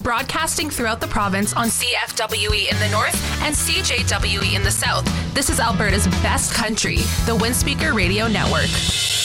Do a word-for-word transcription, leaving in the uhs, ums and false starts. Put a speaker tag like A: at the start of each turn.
A: broadcasting throughout the province on C F W E in the north and C J W E in the south. This is Alberta's best country, the Windspeaker Radio Network.